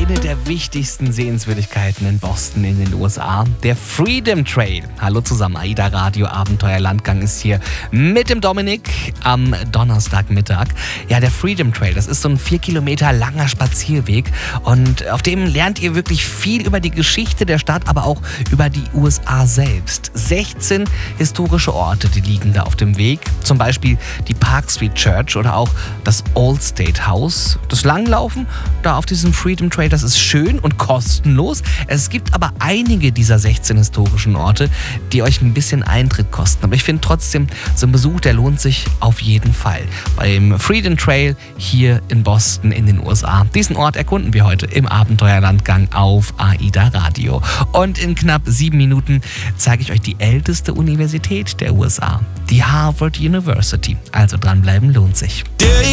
eine der wichtigsten Sehenswürdigkeiten in Boston in den USA, der Freedom Trail. Hallo zusammen, AIDA Radio Abenteuerlandgang ist hier mit dem Dominik am Donnerstagmittag. Ja, der Freedom Trail, das ist so ein 4 Kilometer langer Spazierweg und auf dem lernt ihr wirklich viel über die Geschichte der Stadt, aber auch über die USA selbst. 16 historische Orte, die liegen da auf dem Weg, zum Beispiel die Park Street Church oder auch das Old State House. Das Langlaufen da auf diesem Freedom Trail, das ist schön und kostenlos. Es gibt aber einige dieser 16 historischen Orte, die euch ein bisschen Eintritt kosten. Aber ich finde trotzdem, so ein Besuch, der lohnt sich auf jeden Fall. Beim Freedom Trail hier in Boston in den USA. Diesen Ort erkunden wir heute im Abenteuerlandgang auf AIDA Radio. Und in knapp 7 Minuten zeige ich euch die älteste Universität der USA, die Harvard University. Also dranbleiben lohnt sich.